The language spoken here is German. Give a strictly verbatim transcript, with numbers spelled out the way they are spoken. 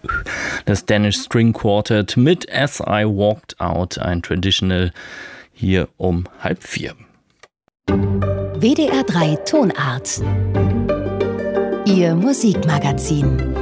Das Danish String Quartet mit As I Walked Out, ein Traditional hier um halb vier. W D R drei Tonart. Ihr Musikmagazin.